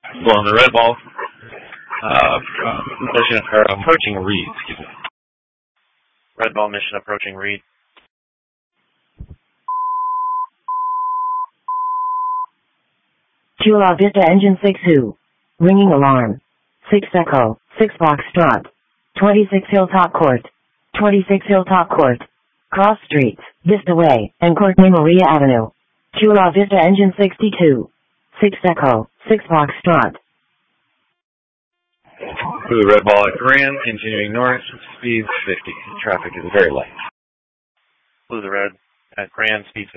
Well, on the red ball, mission approaching Reed. Excuse me. Red ball mission approaching Reed. Chula Vista Engine 6 Who. Ringing alarm. 6 Echo, 6 Foxtrot. 26 Hilltop Court. 26 Hilltop Court. Cross Streets, Vista Way, and Courtney Maria Avenue. Chula Vista Engine 62. 6 Echo, 6 Foxtrot. To the red ball at Grand, continuing north, speed 50. Traffic is very light. Blue the red at Grand, speed 50.